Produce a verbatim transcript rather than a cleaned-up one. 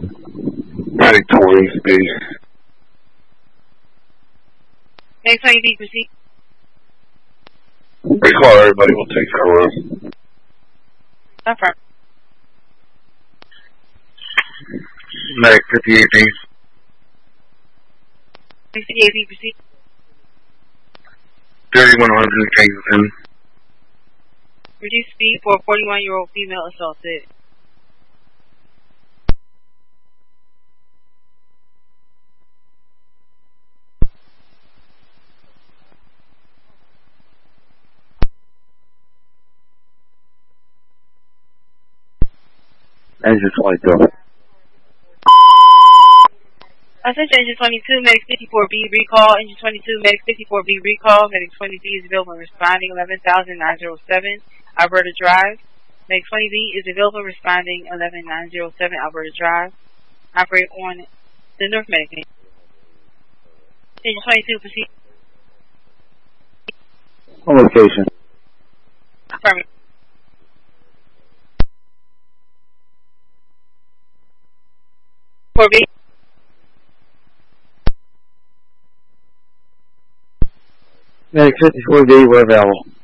Medic twenty B. Medic twenty B, proceed. Recall everybody, we'll take our room. No problem. Medic fifty-eight B. fifty-eight B, proceed. thirty-one hundred Kensington. Reduce speed for a forty-one-year-old female assaulted. Engine twenty-two. Attention, Engine twenty-two, Medic fifty-four B, recall. Engine twenty-two, Medic fifty-four B, recall. Medic twenty B is available responding eleven thousand nine hundred seven, Alberta Drive. Medic twenty B is available responding eleven thousand nine hundred seven, Alberta Drive. Operate on the North Medic. Engine twenty-two, proceed. On location. Affirmative. four B. Medic fifty-four B, we're available.